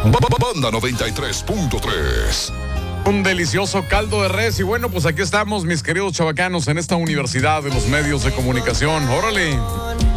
Banda 93.3. Un delicioso caldo de res. Y bueno, pues aquí estamos, mis queridos chavacanos, en esta universidad de los medios de comunicación. ¡Órale!